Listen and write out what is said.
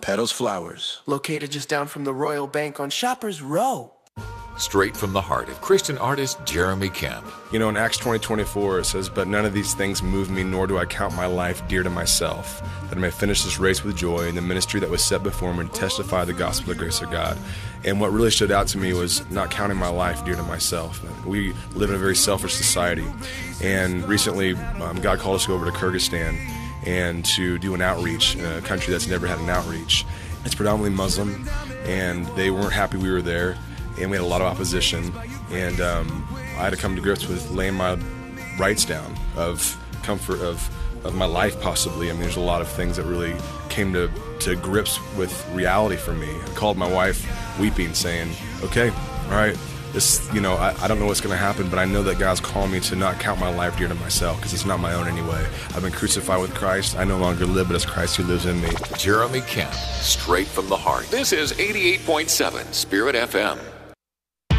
Petals Flowers, located just down from the Royal Bank on Shoppers Row. Straight from the heart of Christian artist Jeremy Camp. You know, in Acts 20:24, it says, "But none of these things move me, nor do I count my life dear to myself, that I may finish this race with joy in the ministry that was set before me and testify the gospel of the grace of God." And what really stood out to me was not counting my life dear to myself. We live in a very selfish society. And recently, God called us to go over to Kyrgyzstan and to do an outreach in a country that's never had an outreach. It's predominantly Muslim, and they weren't happy we were there. And we had a lot of opposition, and I had to come to grips with laying my rights down of comfort of my life, possibly. I mean, there's a lot of things that really came to grips with reality for me. I called my wife weeping, saying, "Okay, all right, this, I don't know what's going to happen, but I know that God's calling me to not count my life dear to myself, because it's not my own anyway. I've been crucified with Christ. I no longer live, but it's Christ who lives in me." Jeremy Camp, straight from the heart. This is 88.7 Spirit FM.